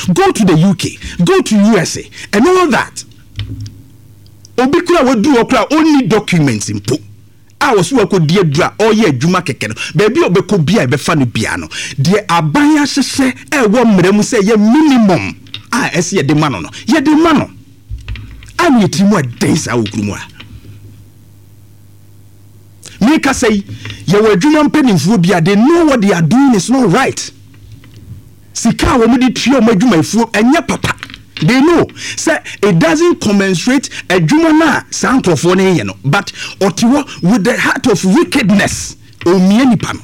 go to the UK, go to USA, and all that. Obikura will do okra only documents in po. I was work with dear dra or ye juma keken, baby obeko bia be fan piano. Dear abaya se one say ye minimum. I see the man no. Ye the man. I need to more days I will make us say, you were dreaming penny phobia, they know what they are doing is not right. Sika womidi trio majuma fu and ya papa. They know, say it doesn't commensurate a jumana sound of one, but otiwa with the heart of wickedness. Omieni pano.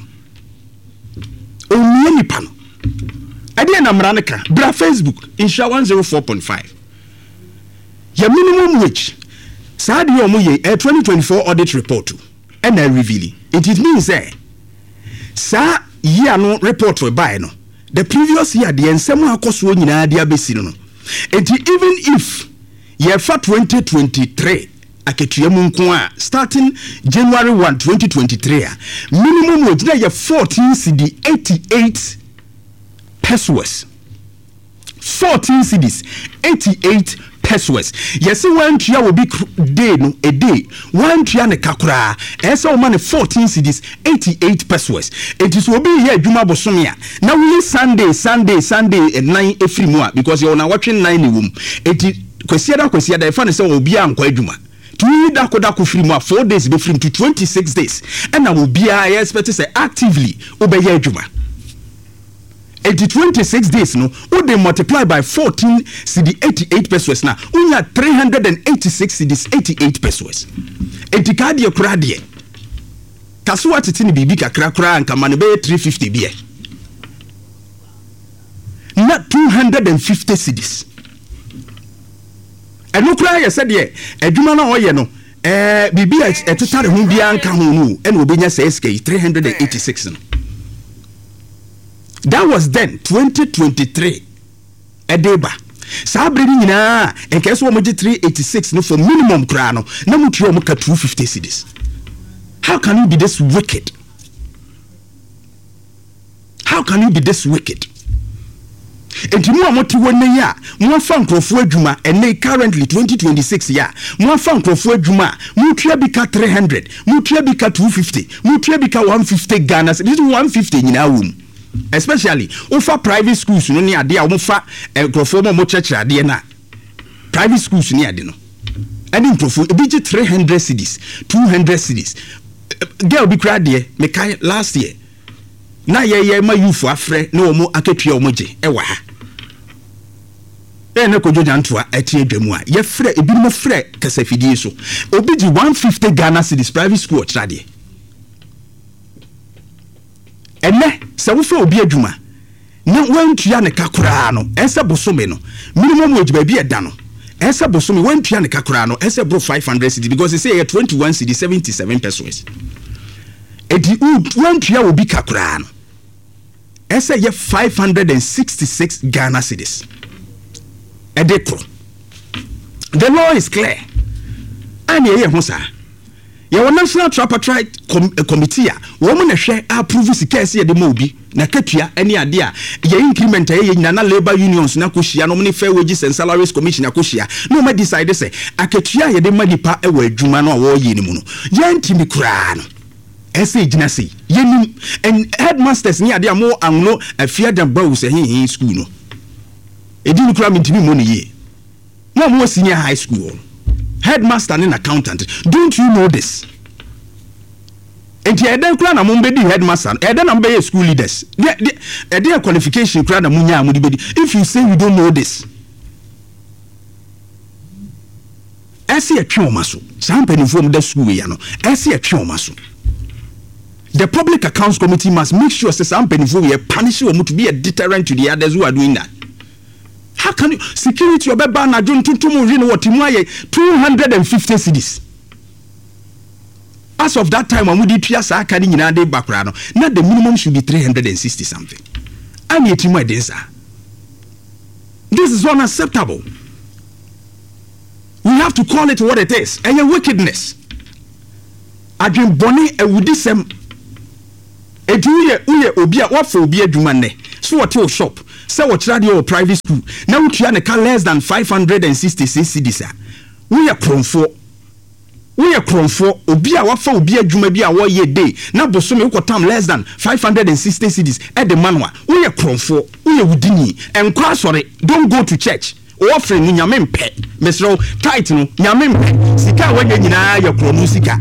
Adiana Mranaka, bra Facebook, Insha 104.5. Your minimum wage. Sadi omuye a 2024 audit report to. And I reveal it means sa year no report for buy no. The previous year the ensemo akoso nyina dia besi no. Even if year for 2023 aketuamu nko a starting January 1 2023 minimum wage na ye 14 cedi 88 pesos. 14 cedis 88 pesos. Yes, one tria will be day no a day. One tria ne kakura. Esa man 14 cedis 88 pesos. It is will be here Juma Bosomia. Now we Sunday at 9 every month because you're now watching 9 room. It is kwesiada the fan say obi ankwa Juma. To da koda ko free mo 4 days be free to 26 days. And I will be I expect to say actively obey Juma. 26 days no would they multiply by 14 cedi 88 pesos now we are 386 cedis 88 pesos etikadi okra de kasuwa titini bibi kakra anka mane be 350 bie not 250 cedis enokra ye said ye adwuma na oye no bibi etotare hu bia anka hu no ene obenya SK 386 no. That was then 2023 edeba sabri nyina enkeso mo 386 no for minimum kra no na mutuo mo ka 250 cedis. How can you be this wicked? How can you be this wicked? Entimu amoti wonne ya mo fa nkrofo adwuma ene currently 2026 ya mo fa nkrofo adwuma mutua bi ka 300 mutua bi ka 250 mutua bi ka 150 Ghana this 150 nyina wom. Especially over private schools no ni ade a wo fa nkrofo mo church ade na private schools ni ade no ade nkrofo e bi 300 cedis 200 cedis girl bi kra de me kai last year na ye ma youth afre na wo mo aketua wo mo je e wa ha na kojoja ntoa atie adwamu a ye frɛ ebi mo frɛ kasafidie so obi di 150 Ghana cedis private school trade ene se wo fa obi adwuma na wantua ne kakura no ense bosome no minimum wage ba bi eda no ense bosome wantua ne kakura no ense bro 500 cedi because they say 21 cedi 77 pesos edi wantua obi kakura no ense ye 566 Ghana cedis edekro. The law is clear and ye ho sa your National Tripartite Committee woman na hwe approve sikase ye de ma obi na katua ene ade a ye increment ye nyana labor unions na kohia no ne fair wages and salaries commission akohia no ma decide say akatua ye de ma nipa e wa adwuma no wo ye ni mu no ye ntimi kura no ese gina sei ye nim and headmasters ni ade a mo anno afia dan bawo se hin school no edi ni kura ntimi mo ne ye no mo senior high school headmaster and accountant. Don't you know this? And the Eden Kran among the headmaster, Eden and Bay school leaders. Their qualification Kran Munya Mudibedi. If you say you don't know this, I see a chomasu. Some penny from the school, you know. I see a chomasu. The Public Accounts Committee must make sure that some penny from punish you to be a deterrent to the others who are doing that. How can you security your beba na jun tuntumu rino what 250 cedis? As of that time, when we did Piasa Academy in the background, not the minimum should be 360 something. I'm yet in my denser. This is unacceptable. We have to call it what it is. And your wickedness. I dream bonny a woody sem. A do ye obia what for be a dumane. So what your shop. say what radio private school na wotua ne ka less than 566 cedis we are kromfo obi a wafa obi adwuma bi a wo ye day na bosome ukotam less than 560 cedis e de manwa we are kromfo we wudini enko asore don't go to church offering ni nyame mpe mesro tight no nyame mpe sika wanya nyina ya kronu sika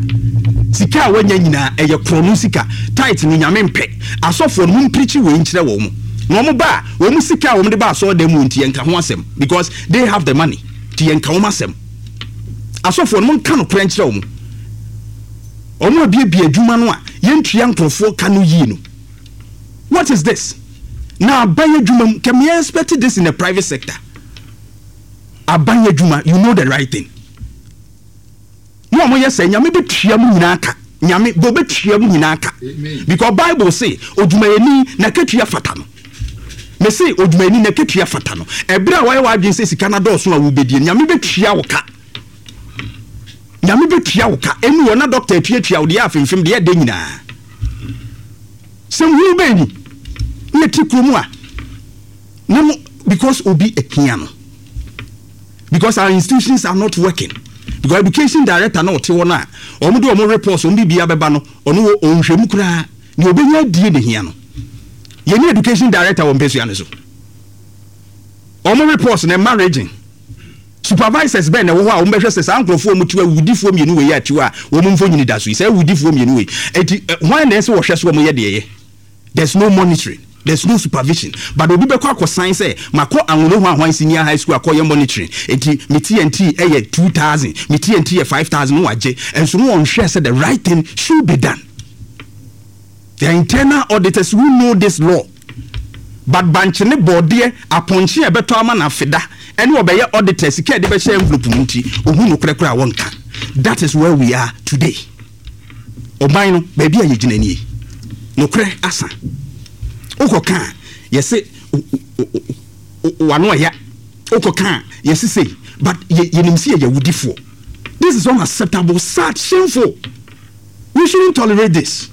kronu sika tight ni nyame mpe asofo no mprichi we nkyere wo mu no mo ba wo mu sika wo mo de ba so dem nti enka ho asem because they have the money ti enka wo asem asofo no nka no kra nkyere wo mu omo bia adwuma no a yentua nkrofo ka no yi no. What is this? Now abanye adwuma can we expect this in the private sector? Abanye adwuma, you know the right thing. No mo yes say nyame betua mu nyina aka nyame go betua mu nyina aka because Bible say odwumayeni na ketua fata no. Me say odwumayeni na ketua fata no ebra a wa adwen say sika na do so a wo bedie nyame betua wo ka nyame betua wo ka enu wo na doctor atuatua wo de afemfem de de nyina sem hu be ni ne tikromu a na because obi ekiano because our institutions are not working. Because education director no te wona omo do omo reports on bibia beba no ono onhwemu kura ni obenya die de hia no ye ni education director won pesu ane so omo reports na managing supervisors ben na wo a omo behwe se sankrofo omo tiwa wudifo mienu we ya tiwa wo mo mfo nyini da so say wudifo mienu we enti why na se wo hwe so omo ye de ye there's no monitoring. There's no supervision. But obi be kwa sign say mako anwono ho ahwan senior high school akoye monitoring. Enti me TNT 2000, me TNT 5000 no waje. And so no one share said the right thing should be done. The internal auditors who know this law. But banchene body aponchi e beto ama na feda. Eni obeye auditors ke de be share envelope munti ohu no krekra wonka. That is where we are today. Oban no baby ayegina nie. No kre asa. Okoka yesi wano ya okoka yesi say but yenimsi ya wudifo. This is unacceptable, sad, shameful. We shouldn't tolerate this.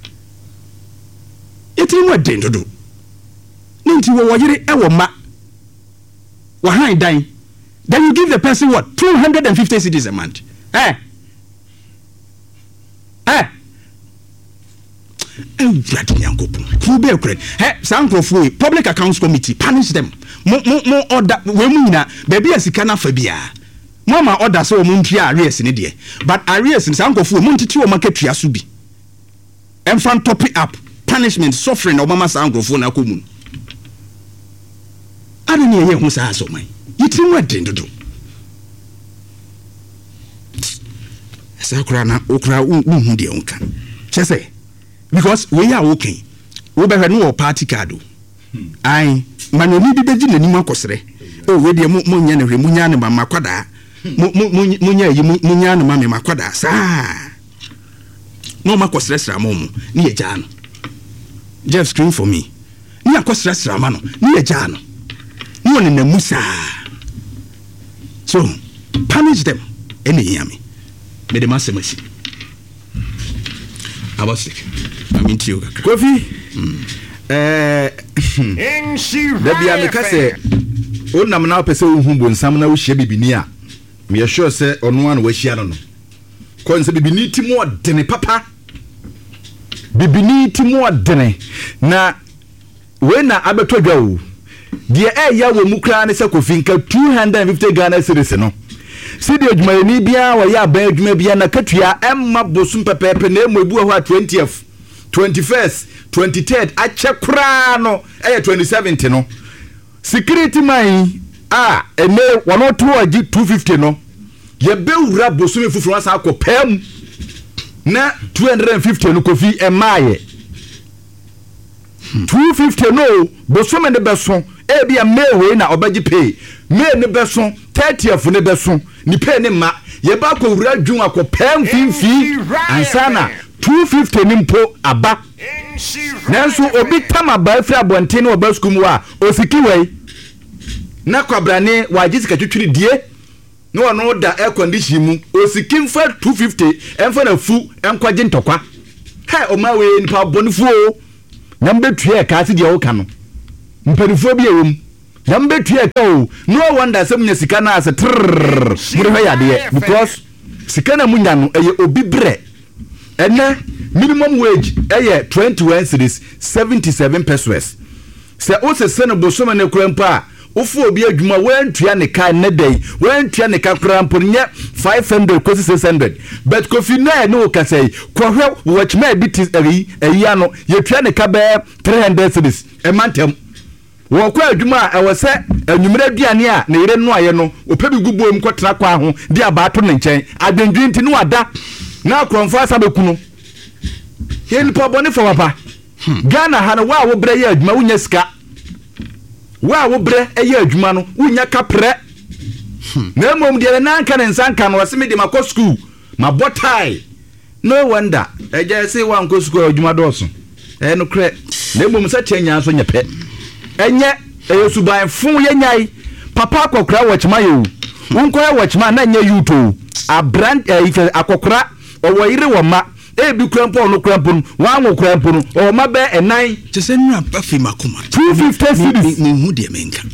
Iti mo den dodo ninti wo yire e wo ma wa han dan then you give the person what 250 cedis a month Public Accounts Committee punish them. Mo order we mu na baby asika na fa bia. Mo ma order so mo ntria arrears ni de. But arrears ni sankofo mo ntiti o market tua so bi. Enfan top up punishment suffering o mama sankofo na komun. Ade ne ye hu sa so man. Yiti mu den dodo. Sakura na okra hu de onka. Chese because we are okay. We be no party card. Ai manoni bi beji nanim akosere. O we de mo nya ne hwe mo nya ne mama kwada. Mo nya yi mo nya ne mama makwada sa. No makosere sra mo mu. Ni ye ja no. Jeff screen for me. Ni akosere sra ma no. Ni ye ja no. Ni won na musa. So punish them. Eni yami. Me de masemasi. Abosik. Aminti yoga. Kofi. Dabi ameka se onam na pese ohun bonsam na wo hye bibini a me ye sure se ono an wo hye no no. Kon se bibini ti mo dene papa. Bibini ti mo dene na we na abeto dwa wo. De ya wo mu kra ne se Kofi nka 250 Ghana cedis no. Sidi adwumayeni bia wa ya ban adwuma bia na katua emma bosum pepepe na emuebu ho 20th 21st 23rd ache kra no 27th no security man ene wono to agi 250 no ye bewura bosum fufuru asa akopam na 250 no Kofi emaye 250 no bosum ne beso e bia mewe na obagi pay me ne beso 30th ne beso ni pay ne ma ye ba ko wura dwun akopam finfi ansana 250 nimpo aba nanso obi tama ba fra bonten no ba skum wa osikiwei na kwabrane wajisika twitwiri die no ono da air condition mu osikim fa 250 emfa na fu enkwaje ntokwa he o ma we npa bonifu o na mbetua ka ase die wo ka no mpanifo bi ewom na mbetua ka o no wonder say munya sika na ase trrr mu de ya de because sika na munya no eye obi bre ena minimum wage eye 21 cedis 77 pesos se o se sene bosoma ne kurampa ofo obi adwuma wantua ne ka ne dai wantua ne ka kurampo nye 500 kosi 600 but kofi na no ka say kohwe watchma bit eyi ano yetua ne ka be 300 cedis e mantem wo kwa adwuma e wo se anwumre aduane a ne yire no aye no opebi gubo mu kwatra kwa ho de abato ne nchen adwendwi nti no ada na kromfo asabekunu yen po boni fo papa Ghana hana wa wo bre ye adwuma wunya sika wa wo bre eye adwuma no wunya kapre na mom de na nka ne nsanka no wase me de makọ school ma botai no wonder eje say wa nko school adwuma doso no kre na mom sa chenya so nyepe enye eyesuban fun ye nyai papa akokra wachima yo wonko wachima na nye yuto a brand ife akokra owo yire wo ma ebi krampo no krampo wanwo krampo no o ma be enan chese nwa afi makoma 250 cedis ni hu de menka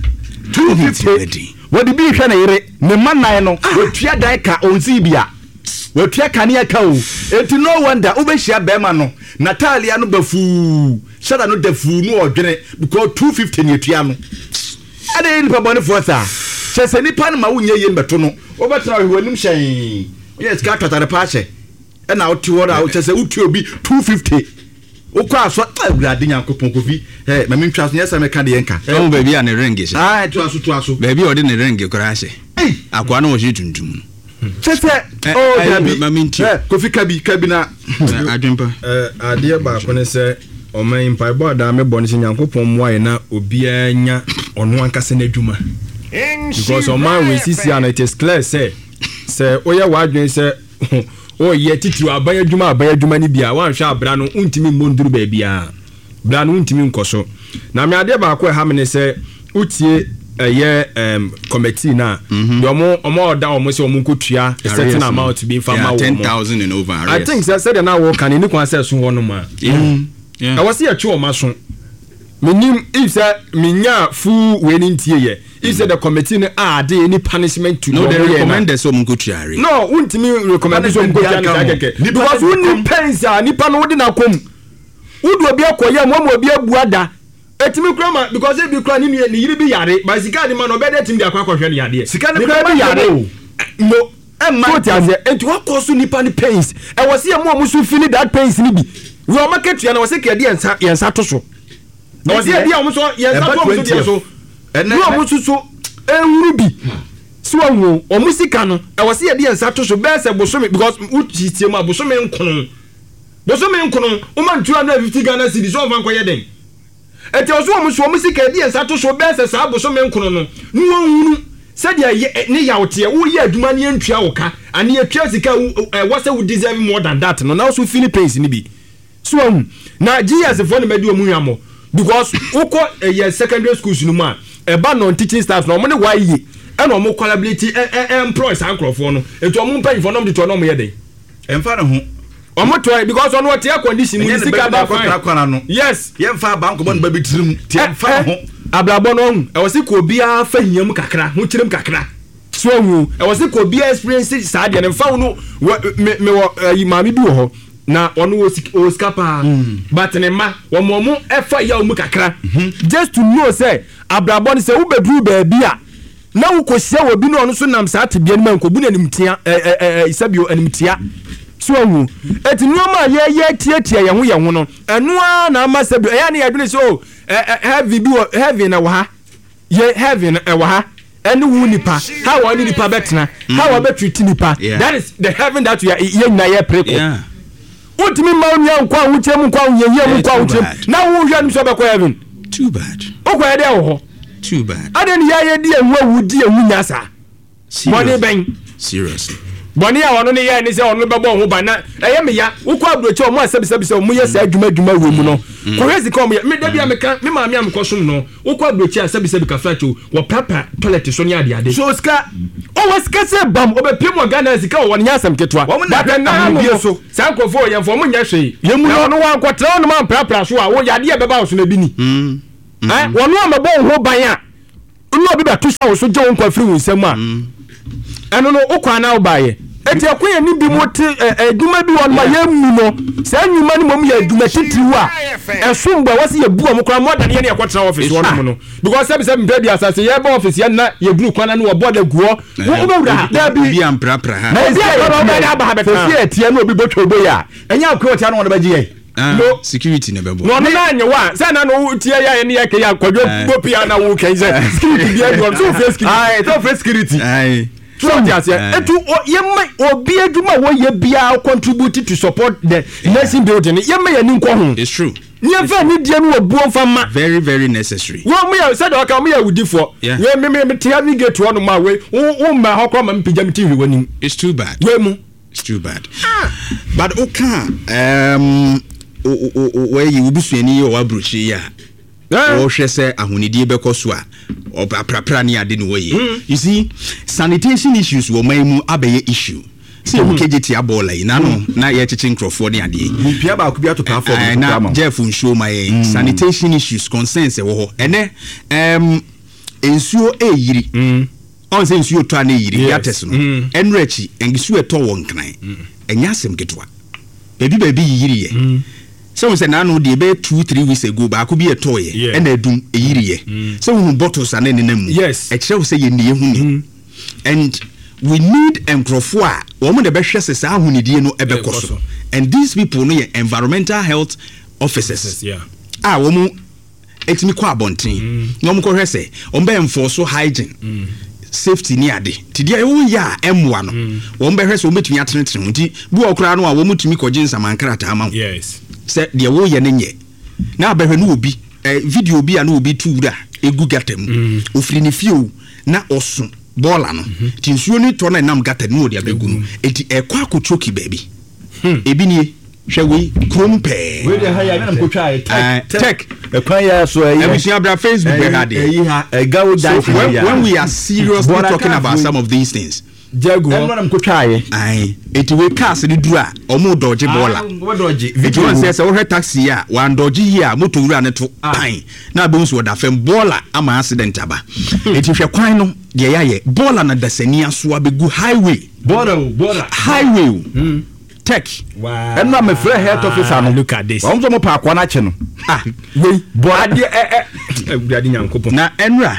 250 wodi bi hwe na yire ne manan no wetua dan ka onsi bia wetua kane aka o enti no wonder obehia bema no Natalia no bafu shada no dafu no odwene because 250 ne tua no ade ni pa bone forza chese ni pa no ma wunye ye mbeto no obetra hwanim hyen yes ka tatare pa hye na oti wora o chese uti obi 250 okwa aso agrade nyankopon kofi mami ntwa so yesa me ka de yenka o baby a ne ringi she to aso baby o de ne ringi kora she akwa na o shi tuntum chese mami nti kofi kabi na adwempa ade ba ko ne se o man pai board a me bone se nyankopon moaye na obi anya ono ankase na adwuma because o man we sisi and it is clear say oya wadwen say o ye titi aban adwuma ni bia wan hwa abra no untimi monduru ba bia bra no untimi nkoso na me ade ba ko ha me ne se utie committee na omo da omo se omo kotua a certain amount be farmer 10,000 and over I think said na wo kan ni kwan se so ho no ma I was here cho ma so menim if say menya fu we ni ntie ye if say the committee no add any punishment to no they recommend so omo kotua no untimi recommend so omo kotua because we pens a nipa no de na kom udu obi akoya mo obi abuada etimi krama because e bi kra ni yiri bi yare ba sika de man obede tim de akwakohwe ne yade sika ne kra bi yare no so ti ase enti wa koso nipa ni pains e wo se mo so feel that pains ni bi we o market ya na wo se ke de yensa to so na wo se de o mo so yensa to mo so de so no mo so enwuru bi so anwo o mo sika no e wo se de yensa to so be se bosome because uti tie ma bosome nkono o man 250 Ghana cedis so van koye den eti oso omo sika di ensa to so be se sa boso me nkono no nuhunu se dia ne yawote wo ye aduma ne ntua wo ka ane etua sika wo se wo deserve more than that no now so Philippines ni bi so na GS for ne medi omu hwamo because uko secondary schools no ma ba non teaching staff no mo ne wa yi e no mo collaborate employees ankrofo no etu omo pay for no de to no mo ye den emfa ne ho omo to because on what air condition we sika ba fine yes ye mfa bank bon ba bitirim ti mfa ho ablabo no e wo se ko bia fa hiam kakra ho kirem kakra so hu e wo se ko bia experience sa de ne mfa no me wo mami bi wo ho na ono wo skapa but ne ma wo momo e fa ya mu kakra just to know say ablabo no say wo bedru ba bia na wo ko sia wo bi no ono so nam sa te bia ne man ko bu na nimtia isabio animtia so eti nuoma ye tietia ye ho no eno na ama sabio ya na yadune so heavy na wa ye heavy na wa ha ene wu nipa how wa nipa betna how wa betreat nipa that is the heaven that we are ye na ye preko utimi ma onua nkwa wuchem nkwa ye nkwa wuchem na wo hwa nim so be ko heaven too bad okwa de wo too bad aden ya ye di enwa wudi enwunya sa money ben seriously boni ya wono ne ye ni se wono bebo ho ba na eye me ya wo kwa broche o mo asebisebi mo ye sa adwuma wo mu no ko hezi ko me da bia me ka me ma me am kosom no wo kwa broche asebisebi ka facho wo papa toilet so ne ade so ska o waska se bam obepie mo Ghana sika wo nya asem ketwa but na mo so sankofo ye fo mo nya hwe ye mu no wa nkotra no ma prapra so a wo yade e beba wo so na bi ni wɔn no amabɔ ho ban a no obi bɛto so so gye wo nkwa firi wo nsɛm a ɛno no wokɔ na wobaeɛ enti ɛkoyɛ ne bi mu te adwuma bi wɔ no ma yɛmmu no saa nnwuma no mmom yɛ adwuma titiriw a ɛsom bɔ wɔse yɛbu ɔmo koraa mɔdane yɛ ne yɛkɔtena office hɔ no mu no because sɛbi sɛ mpɛ bi asase yɛbɛ office yɛ na yɛduru kwana no wɔbɔ da guɔ wobɛwura dabi bi amprapra ha na obi a aba ha bɛka sɛ ɛtiɛ no obi bɛtwa obo yɛ a ɛnyɛ akoa ɔtia no wɔde bɛgye yɛ no security ne bɛbɔ no na anya wa sɛ na no tie ya ne yɛ kɛ ya kwadwo bopia na wo kɛ sɛ security bi adwo so face security ai to face security ai so just etu yemma obi adwuma wo ye bia contribute to support the nursing building yemma ya ni nkɔ ho it's true nyemfa ni die no obuo mfama very very necessary wo mo ya said okay mo ya wudifo we me te navigate ho no ma we wo ma hokɔ ma mpigya mti hwe wani it's too bad we mu it's too bad but okay where you be suani o abruchi ya o hwɛ sɛ ahonidie bɛkɔ so a ɔprapra ne ade no wɔyɛ you see sanitation issues wɔ man mu abɛyɛ issue sɛ KGT abola yi na no na yɛ kyekye nkrɔfoɔ ne adeɛ mpia ba ko bia to ka fɔ na Jeff nshow my sanitation issues concerns ɛwɔ hɔ ɛnɛ nsuo ɛyiri on sɛ nsuo tɔ na ɛyiri yates no ɛnrechi nsuo ɛtɔ wɔ nkran ɛnya asɛm ketewa baabi yiri yɛ so we say na no dey be 2-3 weeks ago ba ko bi etoye e na adum eyiriye so we bottles ane ne namu yes e kire we say ye ne huni and we need enkrofo a wo mo de be hwese sa ahunidie no ebekoso and these people no ye environmental health officers ah wo mo etimi kwa abonten no mo ko hwese o mbe enforce hygiene safety ni ade tidi e wo ya emwa no wo mbe hwese o metumi atenetene nti bu okra no a wo mutumi koje nsamankrata ama yes sɛ deɛ woyɛ ne nyɛ na abɛhwɛ no obi video bi a na obi tuura egu gata mu ofiri ne fie o na ɔso bɔɔla no ti nsuo ne tɔ na nam gata no odi abɛgu no enti ɛkɔ akotroki baabi ebi nie hwɛ wei krom pɛɛ wei de ha ya na mkotwa tech ɛkwan ya so ɛyi abusua bra Facebook bɛ ha de ɛyi ha ɛgawo dan when we are seriously talking about some of these things jago ɛno na mkotwa ayɛ ai eti we cars ni duru a ɔmo dodge bola eti won say wo hwe taxi a wan dodge yi a motor wura ne to pan na be nso da fam bola ama accident aba eti hwe kwan no de ya ye bola na dasani aso abegu highway bola highway tech ɛno na me frɛ health officer no look at this wɔn so mo pa akwa na kye no we bola de awurade nyankopɔ na enra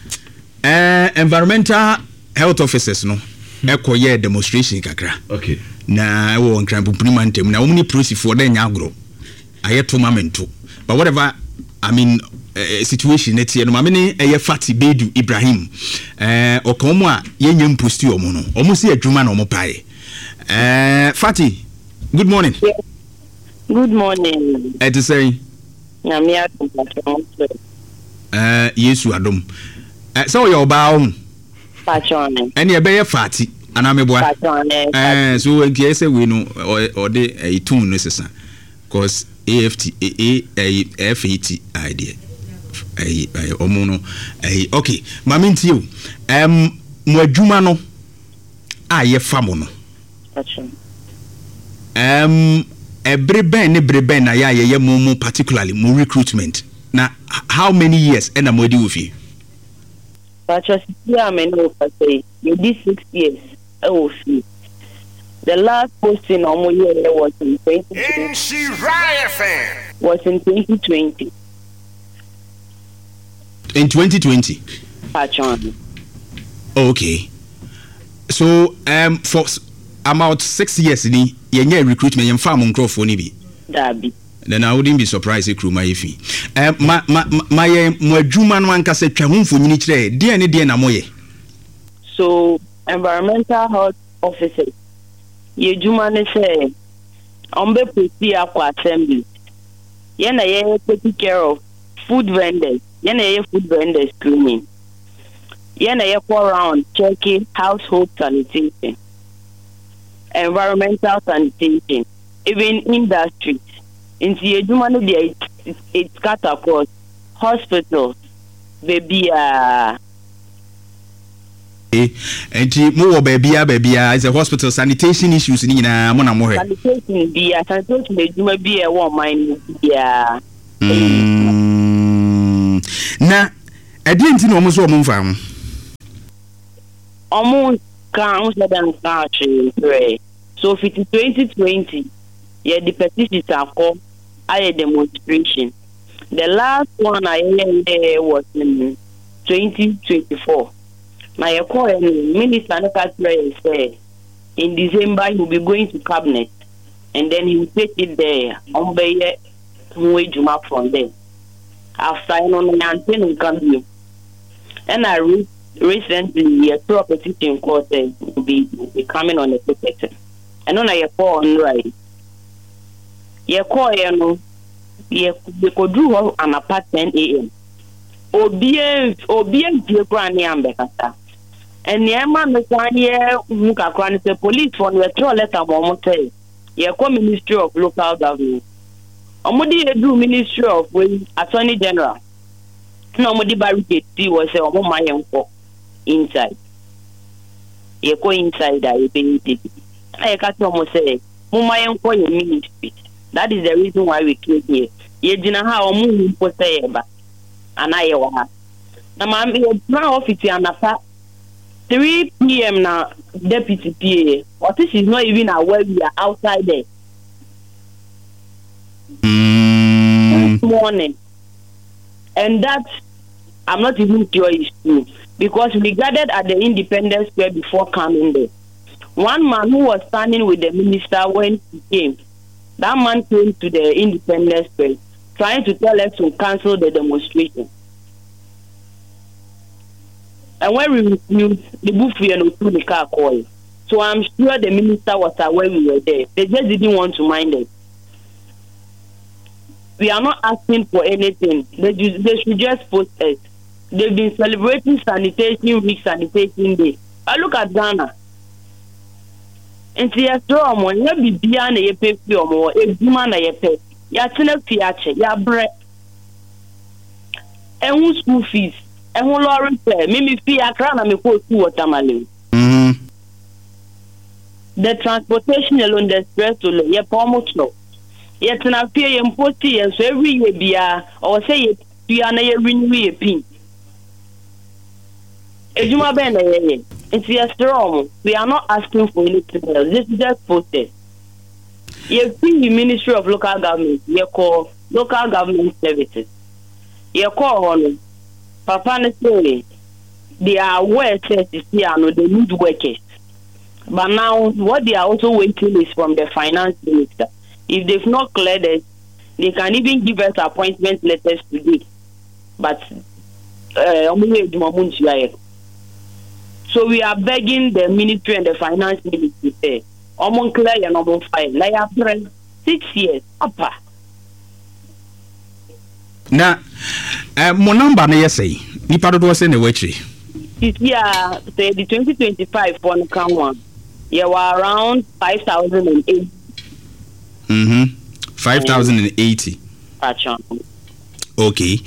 environmental health officers no ekoye demonstration kakra okay na wo nkran popuni mantem na wo ni prosifo da nya agro ayeto mamento but whatever I mean situation netie no mamene eye Fati Bedu Ibrahim okomo a yenya mposti omo no omo se adwuma na omo pae Fati good morning good morning to say na me Yesu adom so yo ba o Pachone. Any a bear fatty, and I'm a boy. So when you say we know or the a tune necessary, because AFT a FAT idea. A omono a okay. Mamin to you. Mwajumano aye famono. Every ben na ya ye mo particularly mo recruitment. Now how many years and I'm with you? But just yeah, I know say you did 6 years. Oh, see. The last posting on my year was in 2020. Was in 2020. In 2020. Pachon. Okay. So for about 6 years ni yenye recruitment yen farm nkrofo ni bi. Dabi. Then I wouldn't be surprised if crew my ifi. My adwuma no anka se twa homfo nyini kire de na moye. So environmental health officers ye adwuma ne say ombe poti akwa assembly. Ye na ye take care of food vendors. Ye na ye food vendors screening. Ye na ye go around checking household sanitation. Environmental sanitation, even industry. In the human it's cut across hospitals, baby. And baby, is a hospital sanitation issues in Mona More. Sanitation be a sanitation, be a woman, na ɛde nti na ɔmo so ɔmo mfa ho ɔmo ka ɔmo sɛ dan ka atwere so 2020 yeah the petition akɔ ayɛ demonstration the last one I heard was in 2024 na yɛkɔ minister no ka say in December he will be going to cabinet and then he will take it there on bɛyɛ ho adwuma from there after no nante no come here and I recently a petition court will be coming on the ticket and on a on right ye call no ye could do an apart 10 a.m. Obie die kwan ni ambekata and ye man no kwan ye muka kwan say police for we throw letter mo say ye call Ministry of Local Government omodi do Ministry of Attorney General no omodi barricade see was say omo mayenko inside ye ko inside I be I ka to omo say mo mayenko ye ministry. That is the reason why we came here. Ye dina ha omu mpo say eba anaye wa ha na ma me na office anapa 3 p.m. na deputy PA or this is not even aware we are outside there this morning, and that I'm not even sure is true because we gathered at the Independence Square before coming there. One man who was standing with the minister when he came, that man came to the Independence Square trying to tell us to cancel the demonstration. And when we refused, the buffet and through the car call. So I'm sure the minister was aware we were there. They just didn't want to mind it. We are not asking for anything. They should just post us. They've been celebrating sanitation week, sanitation day. I look at Ghana. And see a storm when you be beyond a pay or a woman a pay. Yatina Piache, ya bread. And who school fees? And who lorry pay? Mimi fee a crown and me put two watermelon. The transportation alone, the stress to ye almost no. Yet an appear in 40 years every year be or say it be an a renew a pin. Ejuma Ben, it's a strong. We are not asking for anything else. This is just protest. You see the Ministry of Local Government, you call Local Government Services. You call on Papa Nestle. They are aware that they need workers. But now what they are also waiting is from the finance minister. If they've not cleared it, they can even give us appointment letters today. But so we are begging the ministry and the finance ministry to say, Omon clear and Omon file. Like after 6 years, upper. Na mo number na yesay nipa do say na wachi this year say the 2025 for count one you were around 5,080 5,080 okay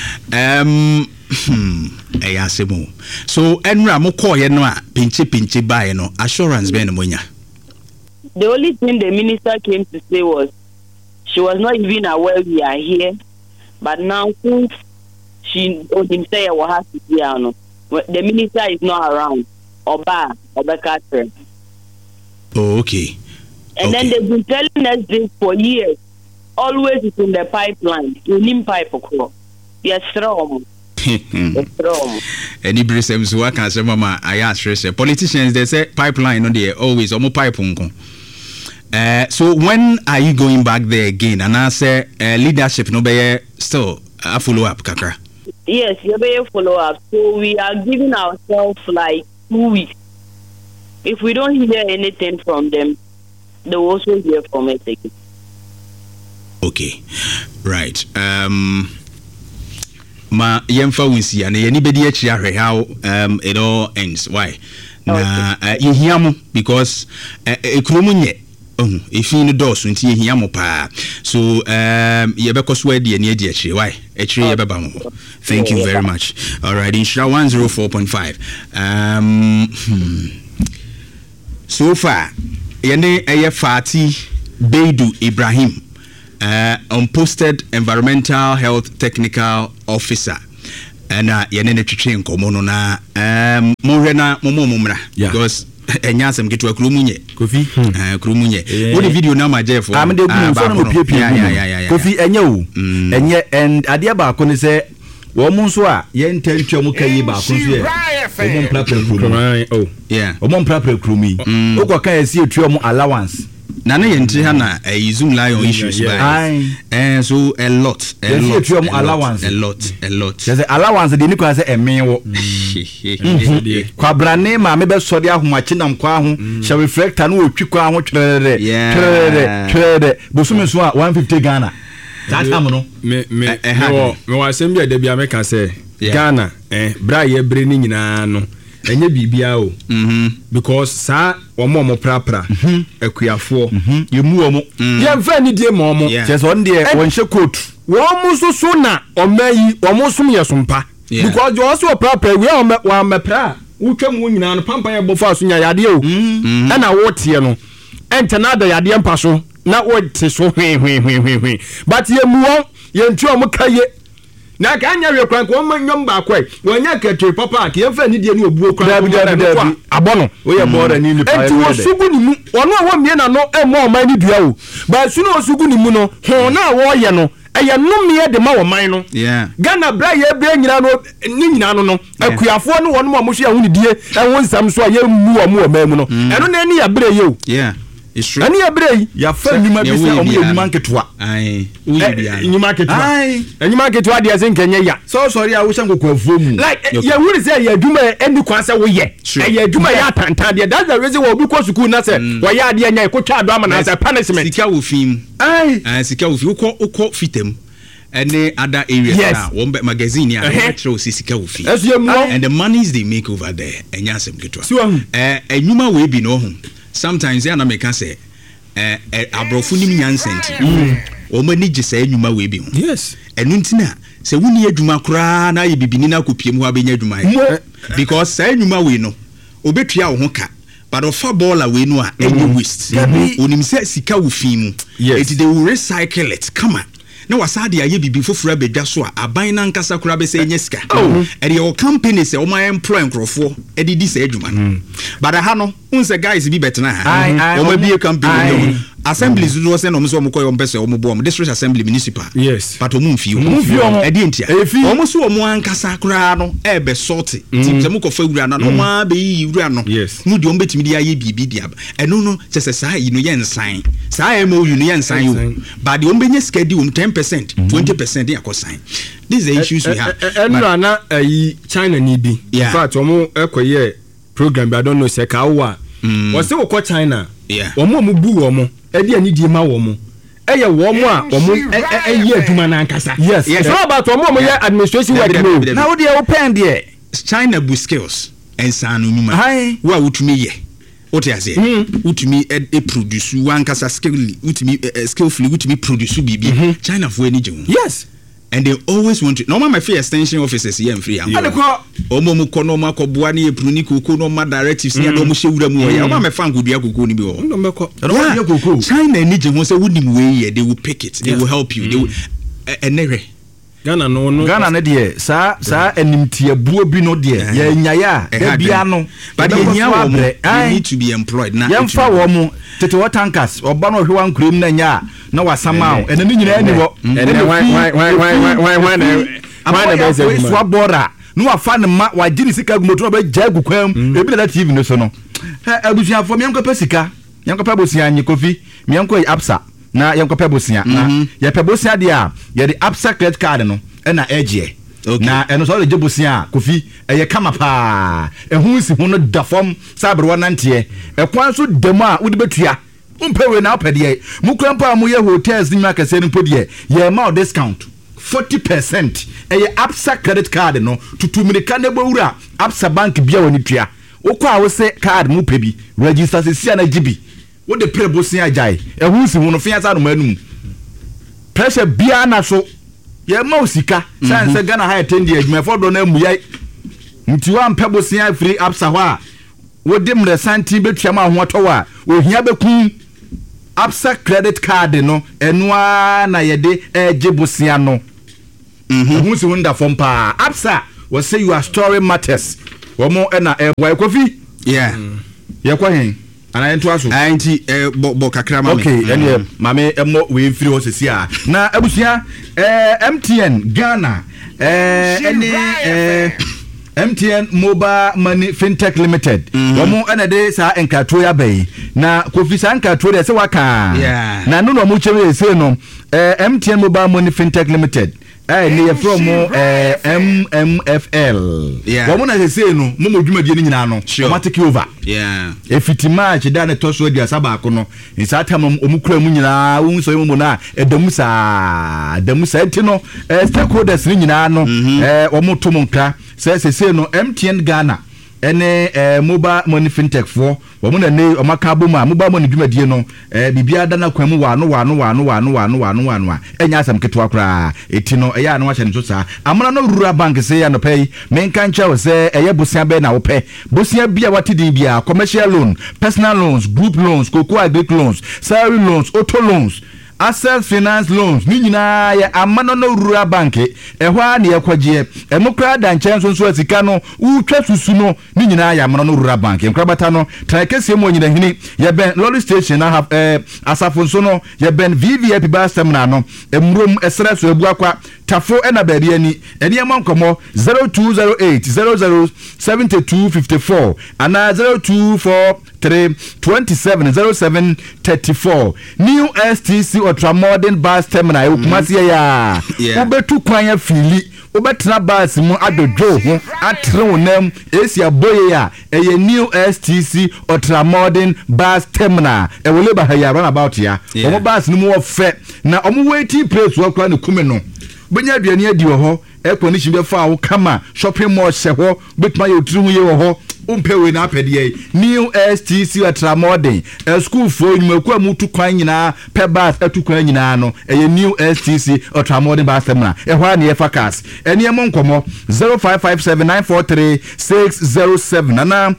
ayasemo so enra mo call ye no a pinche buy no assurance be no monya. The only thing the minister came to say was she was not even aware we are here. But now, since she didn't say what has to be on, the minister is not around. Oba Catherine. Oh, okay. And then they've been telling us this for years. Always it's in the pipeline. You pipe across. Yes, strong. Any brisem so can say mama I ask politicians they say pipeline no dey always omo pipe nko. So when are you going back there again? And I say leadership no be still a follow up kakra. Yes, you be follow up. So we are giving ourselves like 2 weeks. If we don't hear anything from them, they will also hear from us again. Okay, right. Ma yemfa winsi and anybody actually how it all ends. Why? Na you hear mo because ekromunye if you know so nti ehia mo pa so ye be koswa de ne adi achi why achi ye be ba mo. Thank you very much. All right, Insha 104.5 so far yene eye Fati Beidu Ibrahim unposted environmental health technical officer ɛna yɛne ne twetwe nkɔmmɔ no na mohwɛ na momra because ɛnya asɛm ketewa kuro mu nyɛ Kofi kuro mu nyɛ wode video na ma jɛfo amede gu so na piepie Kofi ɛnyɛ wo ɛnyɛ and adeɛ baako ne sɛ wɔn mo nso a yɛn ntɛntwa mu ka yi baako nso yɛ wɔn mprapra kuro mu yi wokɔ ka yɛsi etua mu allowance na ne yɛntiri ha na Zoom Lion issues so a lot allowance a lot yɛsɛ allowance de ni kwa sɛ ɛmen wo kwabrane ma me bɛ sɔre ahomakye nam kwa ho hyɛ reflector no otwi kwa ho twerɛrɛ bosome so a 150 Ghana that time no me was asɛm bi a da bia meka sɛ Ghana bra yɛ bre ni nyinaa no enye bibia o because saa omo prapra akuafoɔ yemu omo yɛmfa ni die ma omo kyes on de won hye coat wɔn so so na ɔmayi wɔn so yɛ sompa because wɔn so prapra we wa mepra wotwam wo nyinaa no pampa yɛ bɔfa so nya yade o ɛna wotie no ɛnta na da yade mpa so na wote so hwe but yemu wɔn yɛntu ɔmo kaye na ka anya we kwan ko manyom ba kwai wonya ketwe papa ke yemfa ni die ni obuo kwan abono we ye bora ni nipa enti wo sugu ni mu ono wo mie na no emo oman ni dua o ba su no sugu ni mu no ho na wo ye no eye no mie de ma wo man no Ghana bra ye bra nyina no ni nyina no akuafo no wono mo hwe ahuni die enwo nsam so ye mu wo mo man mu no eno na ni ya bra ye o it's true ani ya bra yi ya fa nyuma bi se omo nyuma nketwa nyuma ketwa de ase nkenye ya so sorry a wo hye nkokwafuo mu like ye wuri say ye aduma eni kwa say wo ye ye aduma ya tantan de that's the reason why obi ko school na say wo ya de anya ko twa ado ama na say punishment sika wo fim sika wo fi uko fitem any other areas now one magazine ya throw sika wo fi and the monies they make over there enya asem ketwa enyuma we bi no ho sometimes ya na make say abrofu nim nyansenti o mani gise enyuma we bi ho yes enu ntina se wuni adwuma kura na ye bibini na kopiem ho abenya adwuma because say enyuma we no obetua wo ho ka but ofa baller we no a enye waste onim se sika wo fi mu it they will recycle it come on na wasade aye bibi foforo bedwa so a aban na nkasa kura be se enye sika e de your company se o my employ nkrofo e di di se adwuma but ha no unse guys bi betena ha o ma bi company assemblies do say no mo so mo koyo mpese o mo bo district assembly municipal yes but o mo mfi o e di entia o mo so o mo ankasa kura no e be sort tim se mo ko fa wura na no ma be yi wura no mu di o betimi di aye bibi di aba eno no chese saa yi no ye nsan saa e mo yu no ye nsan yo but the o benye schedule 10% 20% ya ko sign. These are the issues we have. Na China ni bi. In fact, omo ekoye program I don't know say ka wa. Wo se wo ko China. Omo mu bu omo. E di ani di ma wo mo. Eye wo mo a omo eye adwuma na nkasa. Yes. So about omo ye administration work no. Na wo de wo pen de China bu skills ensanu nyuma. Wa wutumi ye. What you say? Utumi e produce one kasa skill, utumi skillfully utumi produce bibi. China for any job. Yes. And they always want to. Normal my free extension officers here and free. Omo mu kono ma ko bua ni epru ni koko no ma directives ni ado mo hewura mu ya. Omo me fan godua koko ni bi o. No meko. China ni je ho say wonim we they will pick it. They will help you. They will enere. Ghana no Ghana ne de sa enimtie buo bi no de ye nyaya da bia no but ye nya wo mo need to be employed na ye mfa wo mo tete water tankers oba no hwe wan kurom na nya na wasama o ene ni nyina ni wo why be say so abora no afa ne ma wa gini sika gumoto ba gya gukwam ebi na TV no so no abusuafo me nkopa sika nkopa bosia anyi Kofi me nko absa na yenkopa bosia na ye pe bosia de a ye de absa credit card no na egie na eno so de bosia Kofi eye kama pa ehun si hu no da fom sabre wonante e kwan so dem a wo de betua umpewe na opede mu krampa mu ye hotels ni makase ni podie ye ma discount 40% eye absa credit card no tutumirika ne bowura absa bank bia woni tua wo kwa wo se card mu pebi register se sia na gibi wo de pre bosia jai ehun si hu no fiasa no manum pressure bia na so ye ma osika sanse Ghana ha attend adwuma for do na muyai nti wa mpe bosia free absa ho a wo de mre santi betua ma ho towa ohia bekun absa credit card no enua na ye de eje bosia no ehun si hu nda fom pa absa was say your story matters womo na boy Kofi yeah kwa hen ana ento aso anti bo kakra mame okay ene mame emo we free ho sesi a na abusia MTN Ghana MTN Mobile Money Fintech Limited womo ene de sa enkato ya bai na Kofi sa enkato de se waka na no no mu chere se no MTN Mobile Money Fintech Limited ne from MMFL womo na se no mo dwumadie ni nyina no automatic over efiti match da ne toso dia saba ko no insata omukura mu nyina wo so mu na damusa ti no stakeholders ni nyina no womo to mo nkra se no MTN Ghana ene mobile money fintech for womo na ne omaka boma mobile money dwumadie no bibia da na kwamu wano enya asam ketwa kra eti no eya na wache ne so sa amana no rural bank se ya no pay menka ncha wo se eye bosia be na wo pay bosia bia watidin bia commercial loan personal loans group loans cocoa agric loans salary loans auto loans Access Finance Loans ni nyina ya amana no rural bank ehwa na yakwaje emokra da nchen so asika no utwa susu no ni nyina ya amana no rural bank enkrabata no trakesie mo nyina hini ya ben lolly station na have asafo so no ya ben VVIP bus terminal no emrom esra so ebu akwa tafo ena bari ani eni amankomo 0208 007254 ana 0243270734 new STC Ultramodern bus terminal ukumasi ya ubetu kwanya fili ubetna bus mu adojo ho atrenwonam esi aboye ya eye new STC Ultramodern bus terminal ewole ba haya run about ya omo bus ni mu ofe na omo waiting place wo kwa ne kume no benya aduane adi ho ekoni shimbe fa wo kama shopping mall sheho betma ye otru ye ho umpewe na apede new STC Ultramodern school for nyumaku amutu kwan nyina pe bus atu kwan nyina no eye new STC Ultramodern bus terminal ehwa na ye fakas ene mo nkomo 0557943607 ana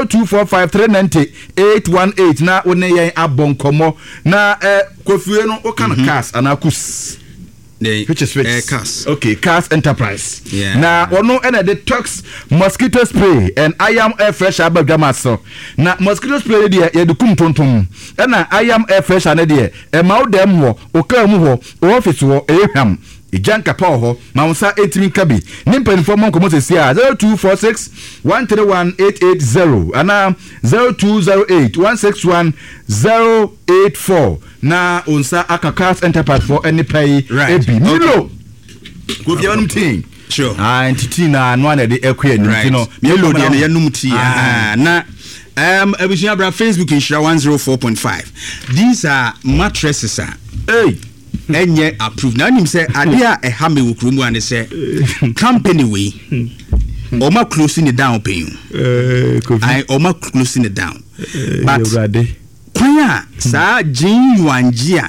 0245390818 na one yen abonkomo na Kofie no okana cars ana kus which is Cars. Okay, Cars Enterprise. Na ono ena the Tox mosquito spray and I am air fresh abadamaso. Na mosquito spray de ye de kum tonton. Ena I am air fresh ane de e ma odem wo okamu ho office wo ehwam. Ijanka pa ho ma unsa etimi kabi. Nimpenfo mon komo sesi a 0246131880 ana 0208161084 na unsa Cars Enterprise for any pay ebi milo go fi anum tin sure entity na no na de ekwe ni no milo de na yanum ti na abusia bra Facebook insura 104.5 these are mattresses enye approved na nim say ade a eha me wokrumu ane say company we oma closing it down pay I oma closing it down but kwanya sa jinwanjia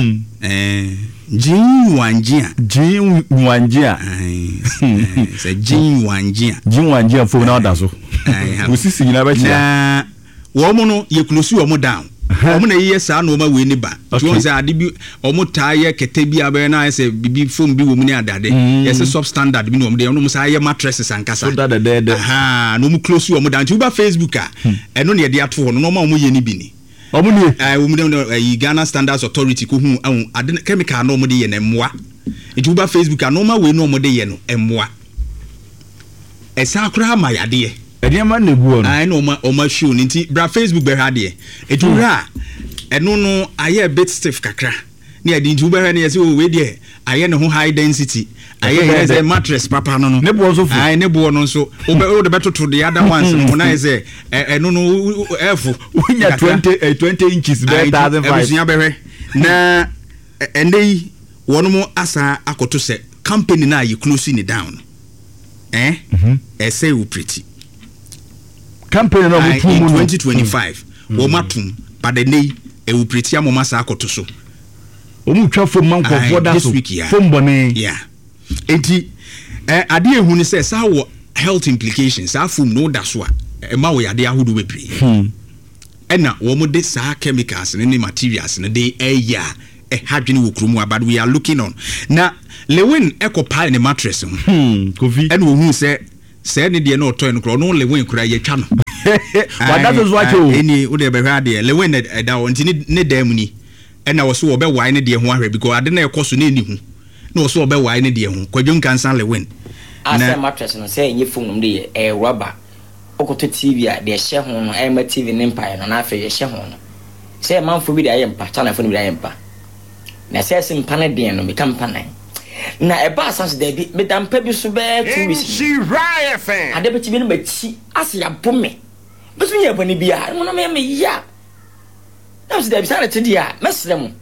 jinwanjia say jinwanjia fo na oda so usisi nyina ba chia wo mo no ye close wo mo down omo na ye sa na oma we ni ba to say ade bi omo taaye kete bi abe na say bibi foam bi wo mu ni adade yes substandard bi no omo de omo say ye mattresses ankasa so that no mu close wo mo down to ba Facebook a eno na ye de ato ho no ma omo ye ni bi ni omo ni wo mu de Ghana Standards Authority ko hu ade chemical no omo de ye na emmoa to ba Facebook a no ma we no omo de ye no emmoa esa akura ma yade Ediama neguo no ai no oma show nti bra Facebook be ha de etura eno no aye bit stiff kakra na edi nti be ha na yesi o we de aye ne ho high density aye is a mattress papa no ne bo so fu ai ne bo no so o de beto to the other ones no na is eno no efu unya 20 inches be 1005 be na endei wono mo asa akoto se company na you closing it down say we pretty campaign no in 2025 wo matum but the day e will pretty amoma sa akoto so omu twa fom man ko foda so fom bone enti ade ehu ni say sa wo health implications sa fom no da so a e ma wo yade ahodo bebre ena wo mo de sa chemicals ne materials ne de eya hadwene wo kurom but we are looking on na Lewin pile ne mattress Kofi and we say ne de no toy no kro no Lewin kura ye twa no But that is what you any wo de be hwa de Lewin da won ti ne dam ni and na wo so wo be wai ne de ho ahwe because ade na ekoso na eni hu na wo so wo be wai ne de ho kwadwom kansan Lewin asa mattress no say nye phone no de rubber okoto TV a de hye ho no ma TV ne mpa no na afa ye hye ho no say manfo bi de ayempa chana phone bi de ayempa na say sim pane de no me kampa nan na e ba asanso de bi me dampa bi so be 2 weeks she right fan ade be ti bi no machi ase ya bome be so nya bani bia no me ya na so de bi sare te dia mesre mu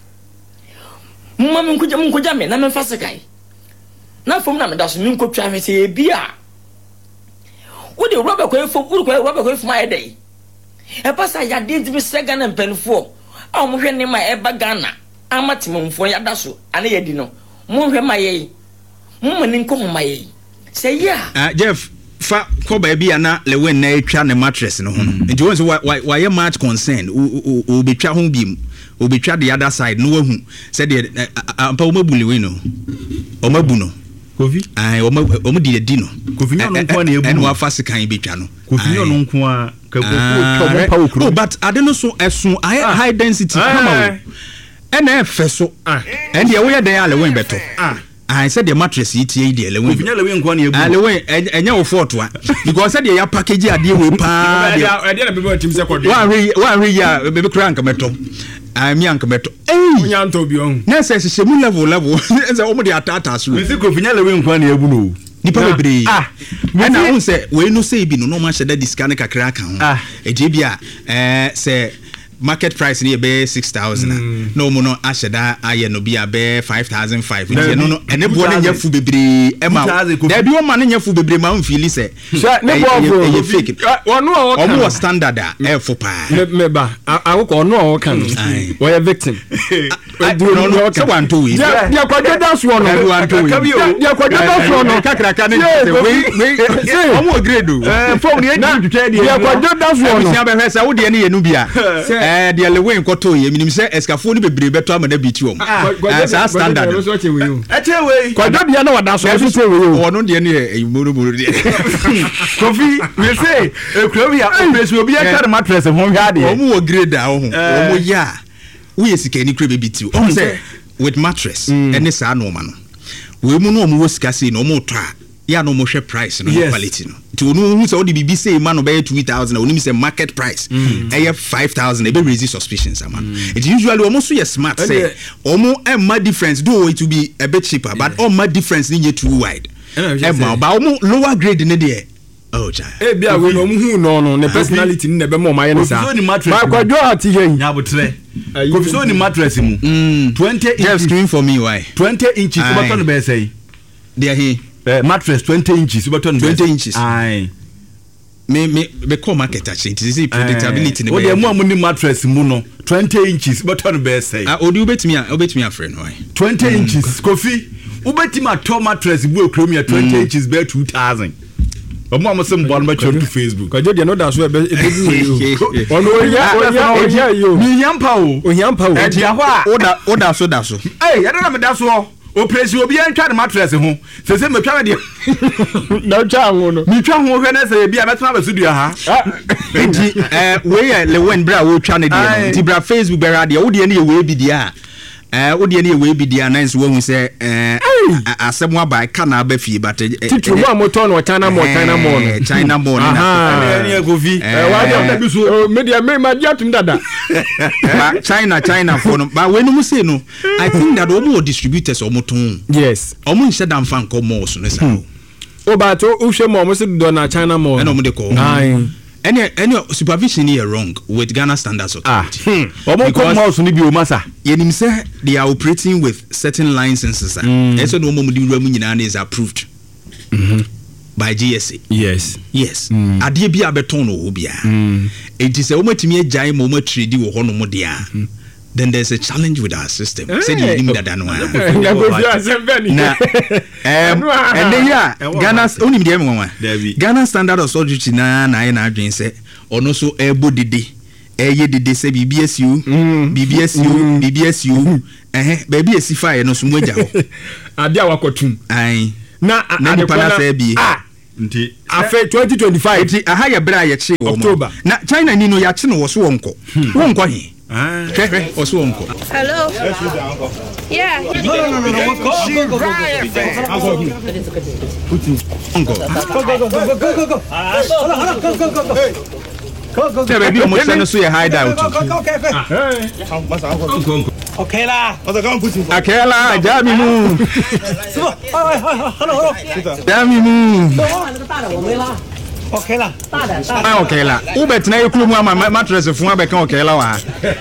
mma me nkuja me na me fa sekai na fom na me da so me nkotwa me se bia wo de rubber ko efom wo ko rubber ko efom ayedai e pasa ya de ti bi sega na mpenfo a mo hwe ne ma e ba Ghana amatimomfo ya da so ane ye di no mo hwe ma ye mo mani nko ma ye say yeah Jeff fa ko ba bia na Lewin na etwa ne mattress no ho no nti won so why you much concern o betwa ho biem o betwa the other side no wahu say de ampa o mabu Lewin no o mabu no Kofi ai o di di no Kofi no nko na ebu en wa fa sekan betwa no Kofi no nko a ka ko pa okru but ade no so esun high density come and feso and the way they are Lewin beto I said the mattress etie the Lewin nko na ebu Lewin enya wo fort wa because said the package ade we pa ade na bebe team second one re ya bebe kra anka meto mi anka meto onya nto bi on na say shemu level say o mo de atata so me say Kofi Lewin nko na ebu no nipa bebre na won say we no say bi no ma sheda discount kakra kan ho eje bia say market price ni be 6,000 no mo no asheda aye no bia be 5,500 no no ene bo na nyafu bebre e ma da bi o ma na nyafu bebre ma mfili say ne bo e fake onu o mo standard e fo pa me ba awoko onu o kan we are victim no so want to we dia kwadwo da so no dia kwadwo da so no kakraka ne we o mo grade o phone ye twetwe dia kwadwo da so no sia be hwesa wo de ne ye no bia de Lewin koto ye minim se eskafo ni bebre beto amana biti wom sa standard echewe kwadwo dia na wada so so we wono de ne eyimoro de Kofi we say ekrowi a operation obi e carry mattress ho hwa de o mo grade a ho o mo ya we sika ni kre biti o say with mattress any sa no ma no we mu no o mo sika sei no o mo to a ya no mo hwe price no quality no to no hu say o di bibi say man no be 2,000 o ni say market price e 5,000 e be raise suspicions man it usually almost so smart say omo e difference do it to be a bit cheaper but all my difference ni too wide e ma ba omo lower grade ne de oh ja e bia we no hu no ne personality ni ne be mo ma ye ne sa ma kwadwo ati ye nya botre Kofi so ni mattress mu 20 inches screen for me why 20 inches but no be say there he mattress 20 inches but 20 inches aye me call market actually it is predictability ne be o de mu amuni mattress mu no 20 inches but no be say odi obetimi afre no why 20 inches Kofi obetimi ato mattress bu ekrom ya 20 inches be 2,000 omo amosem bo no to Facebook kwadwo de no da so e be ono oya yo mi yampa o e dia ho a oda so eh ya na me da so operation obi antwa de mattress ho se me twa de na twa ho no mi twa ho hwe na se bia metma ba studio ha enti we ya Lewin bra wo twa ne de ti bra Facebook bra de wo de ne ye we bi dia wo de ne ye we bi dia na nso wo hu se asem aba ka na ba fie but titru mo amoto no China mo na ne Kofi wa de na bi so media me ma dia tum dada China for no but when you say no I think that omo distributors omo ton yes omo nse dan fan ko mo so no sa o ba to o hwe mo se do na China mo and omo de ko any supervision here wrong with Ghana Standards Authority. Omo ko mo ni bi o masa yenim say they are operating with certain licenses and so no mo di wura mu nyina is approved by GSA. Yes. Ade bi abeton no ho bia it is a omatimi agyan mo trade wo ho no mo dia then there's a challenge with our system said you need that no and then Ghana only dem Ghana Standard Authority na adwen say ono so ebo dede dede say BBSU baby esifa no so moja ho ade awakotum ai na nipa na say bi nti afa 2025 eti aha ya bra ya che wo October na China ni no ya che no wo so wonko he hwehwe wo so wonko hello yeah no go tell baby o mo se no so ya hide out okay la akela jami mu jami mu okay la okay la u betina yekulu mu ama mattress fun abeka okay la wa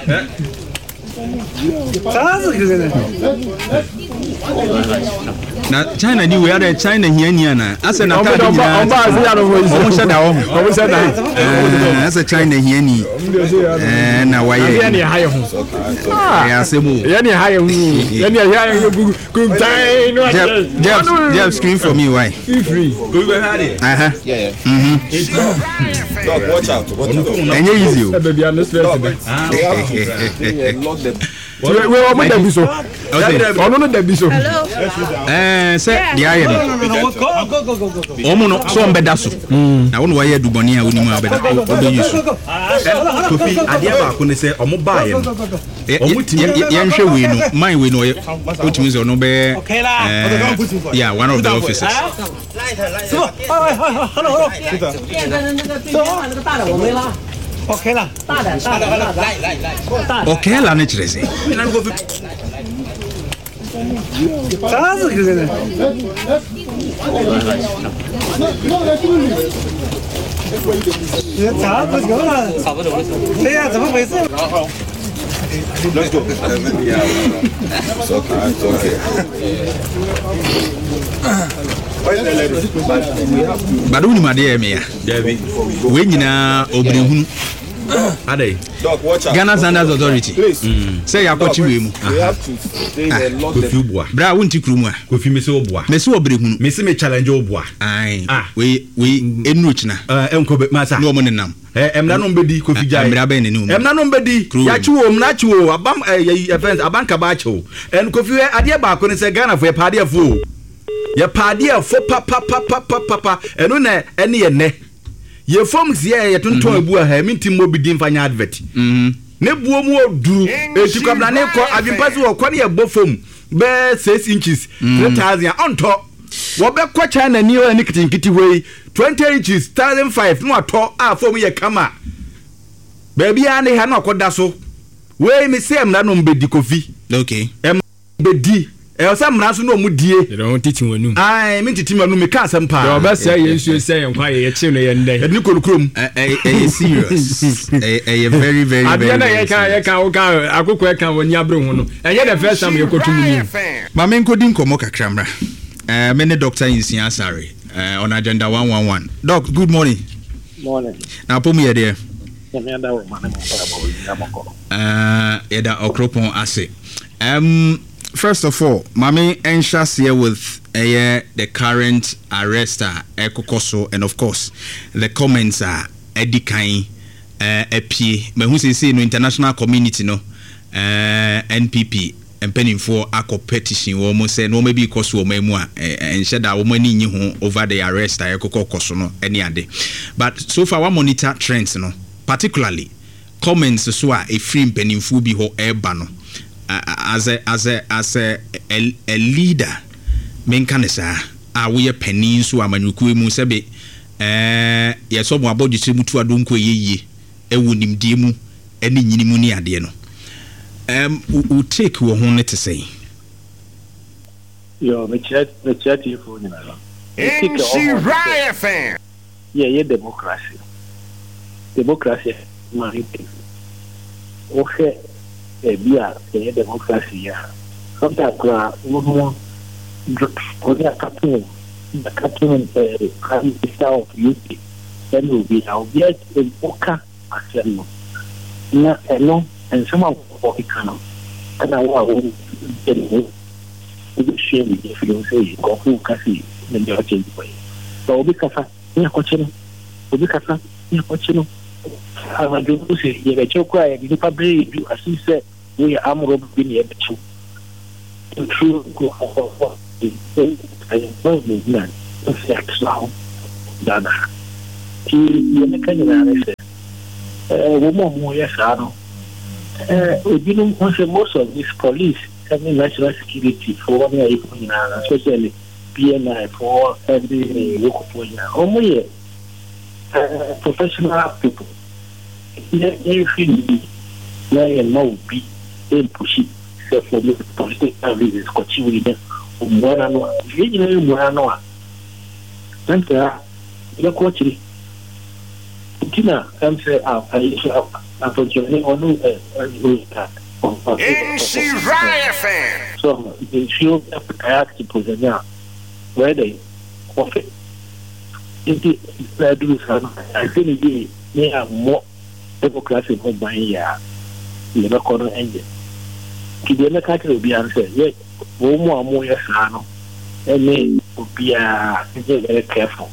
na China ni we are China here ni ana ase na ta ni na oba azi ya no voice o mo shada ase China here ni na wa ye ya ni haye ho ya semu ya ni haye ho ya ni haye ho good time no Jeff screen for me why free go we had it Yeah. Dog, watch out enye easy o baby I no stress Lock them. we want that biso ono no that biso hello say the aye no omo no so mbeda so na wonu waye duboni a woni mu abeda odo yusu Kofi ade ba ko ne say omo ba ye no yen hwe we no man we no otimi so no be yeah one of the officers okay la okay la ne chere se Let's go. It's okay. badu ni made me ya David we nyina obrehunu ade Dog, watch out. Ghana Standards Authority say yakwachi we mu We have to stay there, lock Kofi them. obua bra wonti krumu a Kofi me say obua me se obrehunu me say me challenge obua ai we enu china enko be masa no mo nenam emna no mbedi Kofi jai emra ben ne emna no mbedi ya chi wo mna chi wo abam events abanka ba chi wo en Kofi ade ba ko ne say Ghana for pade afo ye pade afo papa enu na ene ye ne ye forms ye tonton abu ha minti mo bi din fanya advert ne buo mu oduru eti kwabla ne ko adwimpasi wo ko ne ye bofom be 6 inches 3000 onto wo be ko China ni o ni kitinkiti we 20 inches 1005 no ato a form ye kama baby ane ha na koda so we me say mna no mbedi Kofi okay mbedi osa mna so no mu die you don't teach wonu ai me titi manu me ka asem pa yo ba say yesu say yankwa ye che no ye ndai edni kolukrom serious very very abia na ye kan wo kan akoko ye kan woni abre ho no eye the first time ye kotum ni ma men kodin komo kakramra me ne Dr. Insia Sare on agenda 111 doc good morning na pomu ye there yeda okropon ase first of all mami anxious here with the current arrester ekokoso and of course the comments are edikan apie me hu say no international community no NPP empenifo akọ petition wo mo say no maybe because wo mamu a ensheda wo mani nyi ho over the arrest ekokoso no any ade but so far we monitor trends no particularly comments so a free empenifo bi ho eba no as a leader men kanesa we penin so amanyuku mu sebe yeso mo abodi se mutu adonko yeye ewo nimdie mu eni nyini mu ni ade no we take wo ho net say yo me chat you for ni na fan yeah democracy ma hite okay bia the democracy ya sometimes wo the captain of youth then will be how yet in Oka Aseno na eno and some of Okano and I want to share with you if you say go who kasi then you change way so because ya kochino I'm going to say, you get your cry, you probably do, as you said, we are more being able to. True, I don't know, sex now. Dana. You make any analysis. Woman, yes, I know. We didn't want most of this police having national security for 1 year, especially PNI for every local point. Only professional people. If you know, be push it for the political reasons, continue them. You're watching. Tina, I'm saying, unfortunately, so they feel act to present now where they offer. I think they are more democracy than my year. You're not going to end it. Kidena Kaka will be answered, yet, more yes, I know. And they will be very careful.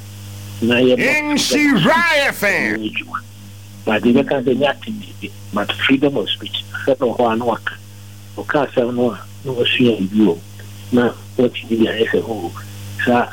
Fan. But they can't be acting, but freedom of speech. One work. Okay, no shame you. Now, what you did, I said, oh, sir,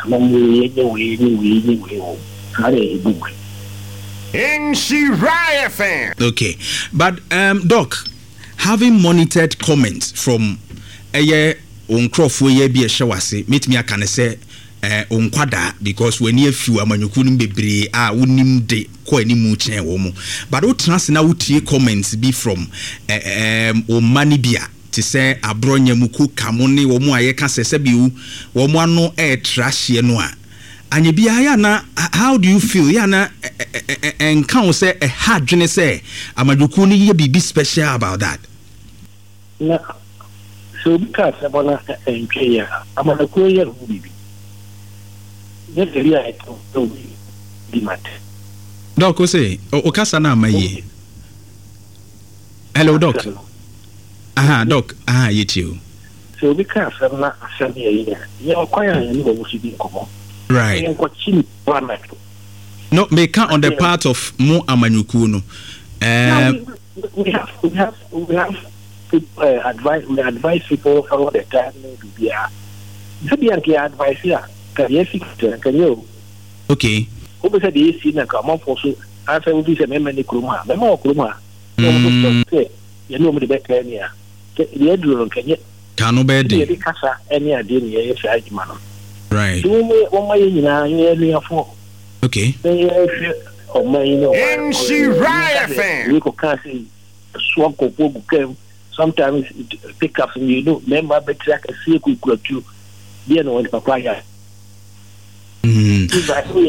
okay, but Doc, having monitored comments from a year on Crawford, be a show, meet me, I can say. Onkwada because when you few amanyukunu bebre wonim de ko animu chen wo mu but o trans na wotie comments be from o manibia to say abronya muku kamone wo mu aye ka sese bi wo mu ano trash ye no a anye bia ya na how do you feel ya na enkan say a hard dwene say amanyukunu ye be special about that na so because abona enke ya amanyukunu ye bibi. Doc, what's it? Okasana, my hello, Doc. Doc. You too. So, because I'm not a year, you're quite a little be common. Right. No, make count on the part of Mo Amanyukuno. We have advise people all the time to be advice here. Can you? Okay. Who said the AC and come up for so? I said, we say, many Kruma, Memo Kruma. You know me the better area. The Edwin can you? Cano bed. The Casa, any idea, yes, man. Right. Do me on my area for. Okay. Oh, my, you know, and she fan. You can see swamp of sometimes pick up and you know, member better I see a quick to you know, papaya. No, do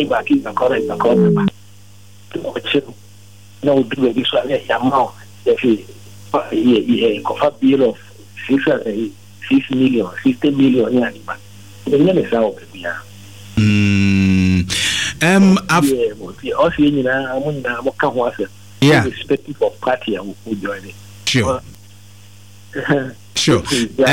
this one. Amount if he cover bill of 6 million, 50 million. Yeah, irrespective of party, I will join it. Sure. Sure.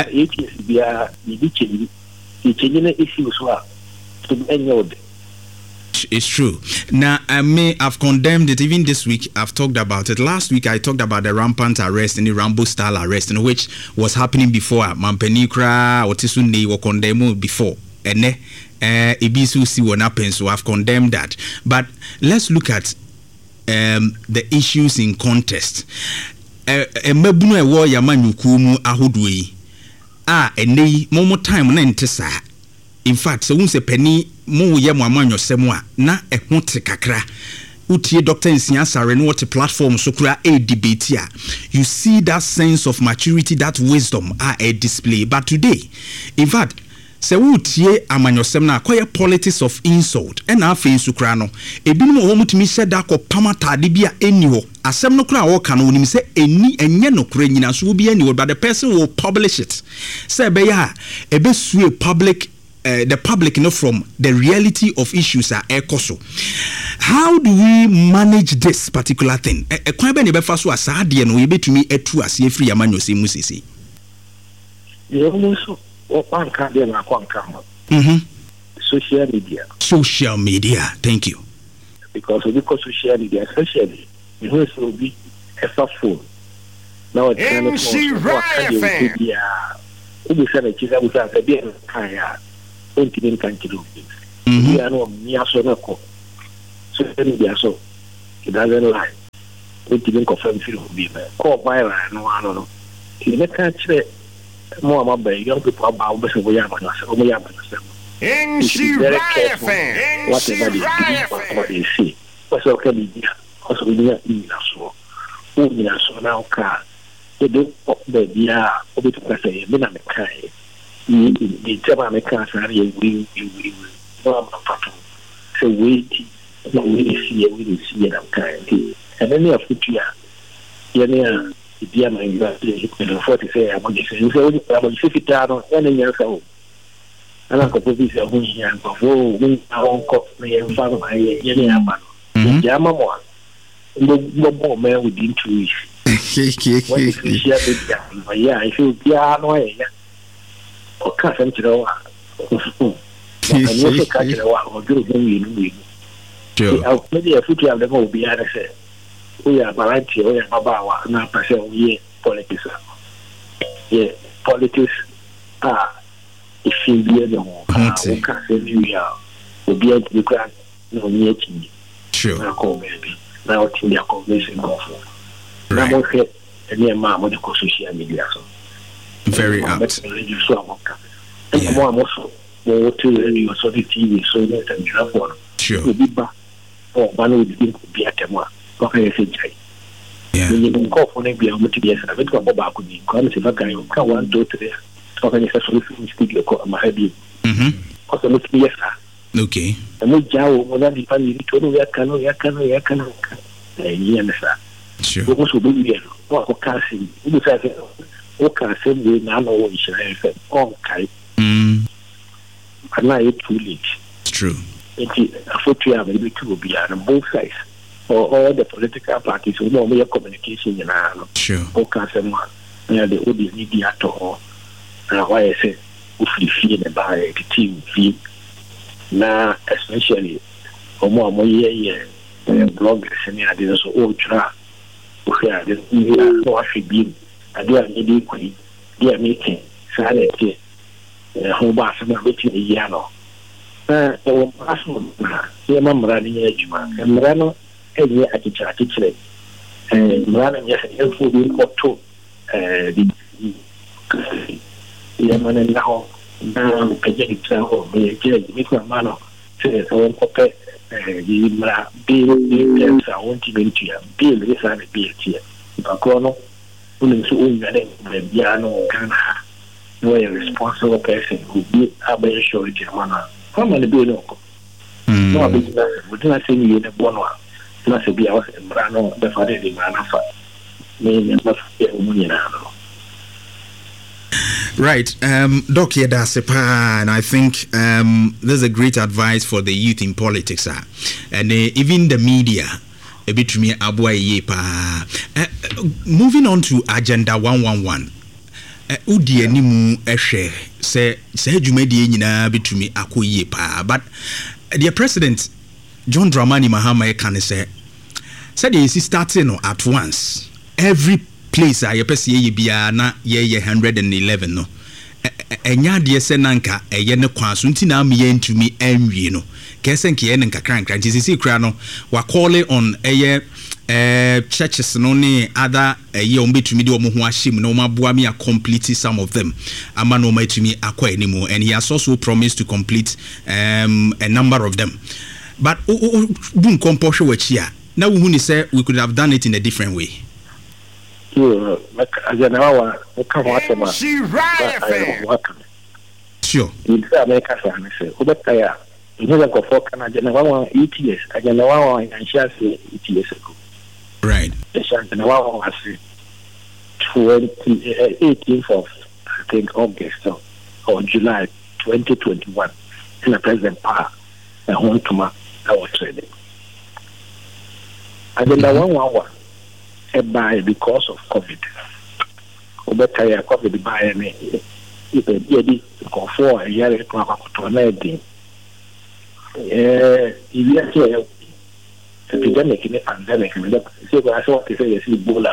It's true. Now, I may have condemned it even this week. I've talked about it. Last week, I talked about the rampant arrest and the Rambo style arrest, which was happening before. Mampenikra, Otisuni were condemned before. And Ibisu si what happens. So I've condemned that. But let's look at the issues in contest. Mebunu ewo yamanyukumu ahudui. Ene momo time na ntesa. In fact, so unse penny mo ye mo amanyo semwa na ehunte kakra. Utie Dr. Nsiasare no what platform so kura a debate ya. You see that sense of maturity, that wisdom a display. But today, in fact, se utie amanyo semna akoye politics of insult. Ena afi nsukra no. Ebinom wo mutumi sheda ko pamata de bia eniwo. Asem no kura wo kan onim se eni enye no kura nyina so bi eniwo, but the person will publish it. Se be ya ebe sue public the public know from the reality of issues are ekoso. How do we manage this particular thing? Kwan be ne be fa so asade no ye betumi etu ase free amanyo se musisi. Social media. Social media. Thank you. Because social media, especially who is will be a phone. Now it's kind of we said a chief was at the beer, Kaya, 20 country. We are no Miasonako. So, it doesn't lie. We didn't confirm it will be there. Call by line, no, I don't know. He let catch it more about young people about Bessie Williams. And she very careful whatever they see. What's okay, also we didn't eat us so. Who is so now car? They do the idea of it to say, then I'm a kind. The German cars are here, we so wait, no, we see it, I'm kind. And then you have to the dear man, you have to 40 say, I'm going to say, I'm 50 down, and years old. And I could put this away here and go, we are all caught me and father my Yama. Yama, no more man within 2 weeks. Yeah, I feel no, or cousin to the one. And also catch the one or do we. Maybe a future of the whole be I said. We are variety, we are Babawa, and I say, we politics. Yeah, politics are. If you be the one, we can't say we are. We be able to grant no near to me. Sure. Now, call baby. Now, it's in their conversation. Now, I'm okay. And your mom on the social media. Very apt. And the more also, more to you saw the TV, so that and drop one. Sure. We be back. Or one would be at them. What can I say? Yeah. When you go for maybe I'm going to be a bit of a back with me. Come to the guy who can't want to do today. Organization studio called Mahabi. Also, look, yes, okay. And we jaw more than the family to know Yakano. Sure. We also be here. What can see? We say, what can say? We now know what is okay. And now it's too late. It's true. It's a photo of maybe two will be on both sides. Or all the political parties who know more communication in Ireland. Sure. What can say? The audience media to all. Why I say, if you feel about the team fee, now, especially, or more bloggers and I did also ultra, who are the no been, I do need equally, they are making silent here, home bath and making a yellow. Here, Mamma running edgeman, and Morano, and yet at each other, and Morano, yes, helpful will or two, Yaman now, Pajak, Mika Mano, says, oh, okay, Bill, I want to be here. Bill is a bit here. Bacono, who is own the piano, Ghana, no responsible person who be a very short Germana. How many bill? No, we do not see you in the Bonoa. Must be out in Brano, the father in Manafa. Maybe must be a woman. Right, Doc Yedasepa, and I think there's a great advice for the youth in politics, and even the media. A bit to me, Abua Yepa. Moving on to Agenda 111. Udi enimu eshe se jumedi nyina bitumi akoyie pa, but the president John Dramani Mahama can say said he is starting at once every place I pese ye bia na ye 111 no enya de se nanka eye ne kwaso ntina am ye ntumi anwie no kese nke ye ne nkakranka ntisi kura no wa call on eye churches no ne other ye ombetumi de omo ho ahim no maboa me complete some of them ama no matumi akwa anymore, and he has also promised to complete a number of them, but bun komposho wachia na we hu ni say we could have done it in a different way. Sure. It's America, say, Ubekaya. You never go for Canada, 8 I can know and shall say 8 years ago. Right. The Shantanawao was 18th of, I think, August or July 2021. In the present power, I want to mark our trading. Agenda 111. By because of COVID. Ubekaya COVID by any for a year to a epidemic in a pandemic, and so I saw to say, Ebola,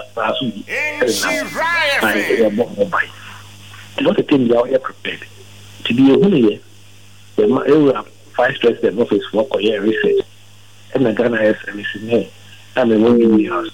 not a thing you are prepared to be a winner. The vice president office work or research, and the Ghana SMC. I'm a 1 million house.